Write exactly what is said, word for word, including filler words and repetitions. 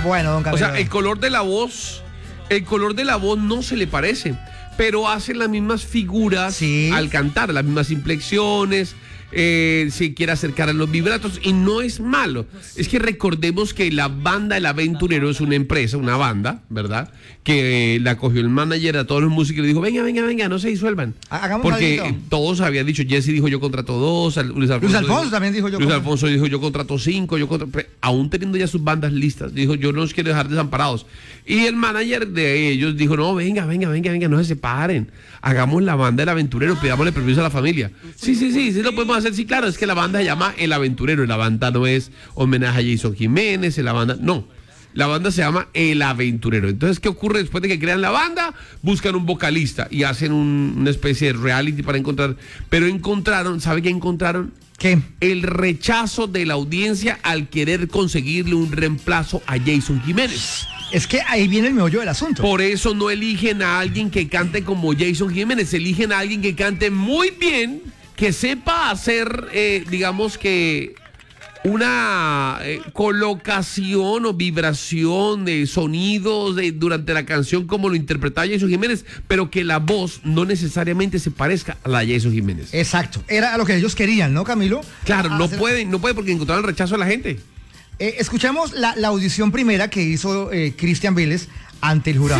Bueno, don Camilo. O sea, el color de la voz, el color de la voz no se le parece, pero hacen las mismas figuras sí. al cantar, las mismas inflexiones. Eh, se quiere acercar a los vibratos y no es malo. Es que recordemos que la banda El Aventurero es una empresa, una banda, ¿verdad? Que eh, la cogió el manager a todos los músicos y le dijo, venga, venga, venga, no se disuelvan. Hagamos Porque algo. Todos habían dicho, Jesse dijo yo contrato dos, Luis Alfonso, Luis Alfonso dijo, también dijo yo. Luis contrato. Alfonso dijo yo contrato cinco, yo contrato, aún teniendo ya sus bandas listas, dijo yo no los quiero dejar desamparados. Y el manager de ellos dijo, no, venga, venga, venga, venga, no se separen. Hagamos la banda El Aventurero, pidámosle permiso a la familia. Sí, sí, sí, sí lo podemos hacer, sí, claro, es que la banda se llama El Aventurero, la banda no es homenaje a Jason Jiménez, la banda, no. La banda se llama El Aventurero. Entonces, ¿qué ocurre después de que crean la banda? Buscan un vocalista y hacen un, una especie de reality para encontrar. Pero encontraron, ¿sabe qué encontraron? ¿Qué? El rechazo de la audiencia al querer conseguirle un reemplazo a Jason Jiménez. Es que ahí viene el meollo del asunto. Por eso no eligen a alguien que cante como Jason Jiménez, eligen a alguien que cante muy bien, que sepa hacer, eh, digamos que, una eh, colocación o vibración de sonidos de, durante la canción como lo interpretaba Jason Jiménez, pero que la voz no necesariamente se parezca a la de Jason Jiménez. Exacto, era lo que ellos querían, ¿no, Camilo? Claro, no Hacer... pueden, no pueden porque encontraron el rechazo de la gente. Eh, escuchemos la, la audición primera que hizo eh, Cristian Vélez ante el jurado.